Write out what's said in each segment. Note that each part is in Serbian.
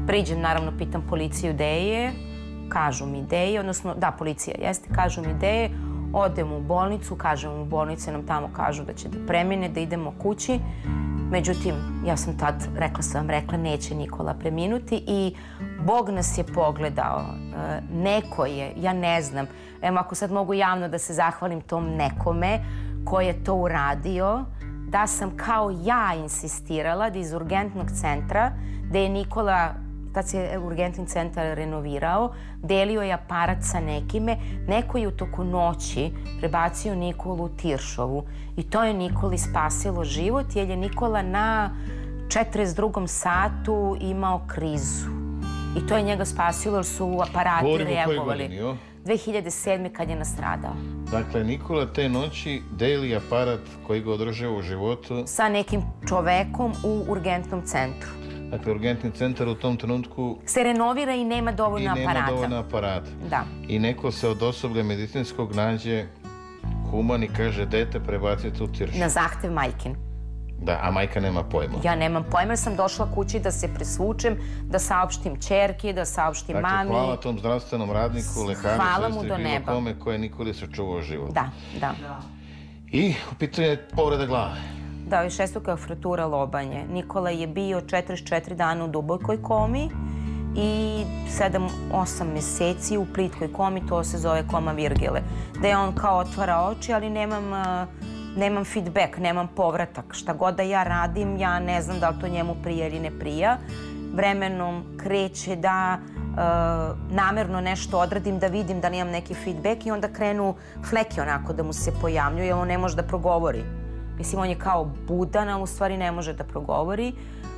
Priđem, naravno, pitam policiju gde je, kažu mi gde je, odnosno, da, policija jeste, kažu mi gde je, odem u bolnicu, kažem u bolnici nam tamo kažu da će da premine, da idemo kući. Međutim, ja sam tad, rekla, neće Nikola preminuti i Bog nas je pogledao. Neko je, ja ne znam, evo ako sad mogu javno da se zahvalim tom nekome ko je to uradio, da sam kao ja insistirala da iz urgentnog centra, da je Nikola, tad se urgentni centar renovirao, delio je aparat sa nekime, neko je u toku noći prebacio Nikolu u Tiršovu i to je Nikoli spasilo život jer je Nikola na 42. satu imao krizu. I to je njega spasilo jer su aparati reagovali. 2007. kad je nastradao. Dakle, Nikola te noći deli aparat koji ga održava u životu sa nekim čovekom u urgentnom centru. Dakle, urgentni centar u tom trenutku se renovira i nema dovoljno aparata. Da. I neko se od osoblja medicinskog nađe human i kaže dete prebacite u Tiršu. Na zahtev majkin. Da, a majka nema pojma. Ja nemam pojma jer sam došla kući da se presvučem, da saopštim ćerki, da saopštim mami. Dakle, hvala tom zdravstvenom radniku, lekaru, sestri, bilo kome koje Nikoli sačuvao život. Da, da. I u pitanju je povreda glave. Da, je šestoka fraktura lobanje. Nikola je bio 44 dana u dubokoj komi i 7-8 meseci u plitkoj komi, to se zove koma Virgile. Da je on kao otvara oči, ali nemam feedback, nemam povratak. Šta god da ja radim, ja ne znam da li to njemu prija ili ne prija. Vremenom kreće da namerno nešto odradim, da vidim da nemam neki feedback i onda krenu fleke onako da mu se pojavljuju, jer on ne može da progovori. Mislim, on je kao budan, a u stvari ne može da progovori.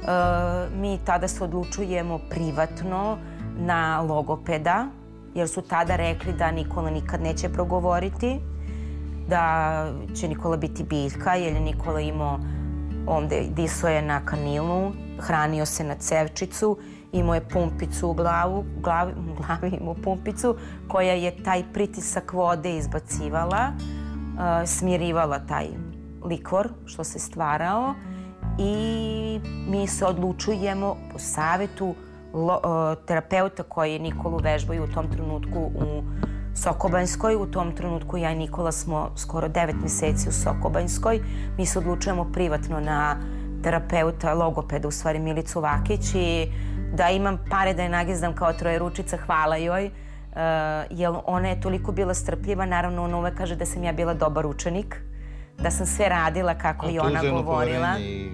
Mi tada se odlučujemo privatno na logopeda, jer su tada rekli da Nikola nikad neće progovoriti, da će Nikola biti biljka, jer je Nikola imao, ovde disao je na kanilu, hranio se na cevčicu, imao je pumpicu u glavi imao pumpicu koja je taj pritisak vode izbacivala, smirivala taj likvor što se stvarao i mi se odlučujemo po savetu terapeuta koji je Nikolu vežbaju u tom trenutku u Sokobanjskoj. U tom trenutku ja i Nikola smo skoro 9 meseci u Sokobanjskoj. Mi se odlučujemo privatno na terapeuta, logopeda, u stvari Milicu Vakić, i da imam pare da je nagizdam kao trojeručica, hvala joj, jer ona je toliko bila strpljiva. Naravno, ona uvek kaže da sam ja bila dobar učenik, da sam sve radila kako i ona govorila.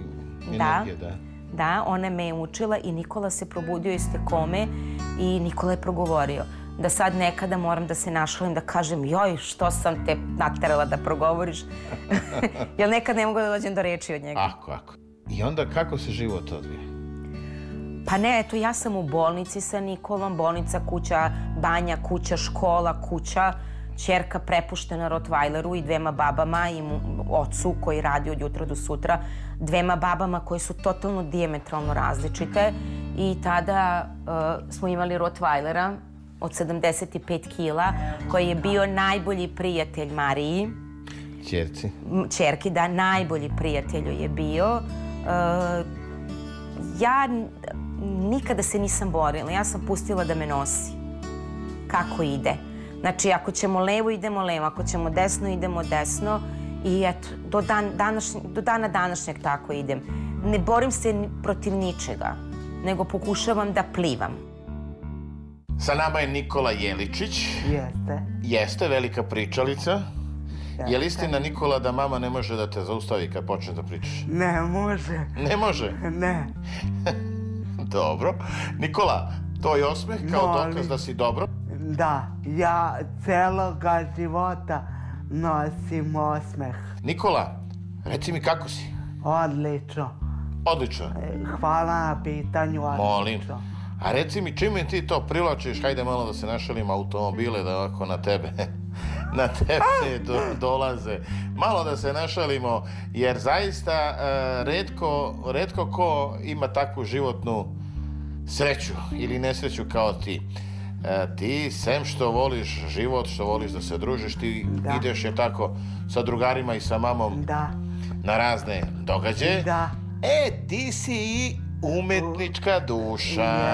Da, ona me je učila i Nikola se probudio iz te kome i Nikola je progovorio. Da sad nekada moram da se našalim, da kažem joj, što sam te naterala da progovoriš, jer nekad ne mogu da dođem do reči od njega. Ako. I onda kako se život odvija? Pa ne, eto, ja sam u bolnici sa Nikolom, bolnica, kuća, banja, kuća, škola, kuća, ćerka prepuštena Rottweileru i dvema babama i ocu koji radi od jutra do sutra, dvema babama koje su totalno dijametralno različite i tada smo imali Rottweilera od 75 kila koji je bio najbolji prijatelj Mariji. Ćerki, da, najbolji prijatelj je bio. Ja nikada se nisam borila, ja sam pustila da me nosi. Kako ide. Znači, ako ćemo levo, idemo levo, ako ćemo desno, idemo desno i eto, do dana današnjeg tako idem. Ne borim se protiv ničega, nego pokušavam da plivam. Sa nama je Nikola Jeličić. Jeste, velika pričalica. Je li istina, Nikola, da mama ne može da te zaustavi kad počneš da pričaš? Ne može. Ne može? Ne. Dobro. Nikola, tvoj osmeh kao dokaz da si dobro? Da, ja celoga života nosim osmeh. Nikola, reci mi kako si? Odlično. Odlično? Hvala na pitanju, odlično. Molim. A reci mi, čime ti to privlačiš, hajde malo da se našalimo, automobile da ovako na tebe dolaze. Malo da se našalimo, jer zaista retko ko ima takvu životnu sreću ili nesreću kao ti. Ti, sem što voliš život, što voliš da se družiš, ti ideš je tako sa drugarima i sa mamom na razne događaje. Ti si i umetnička duša.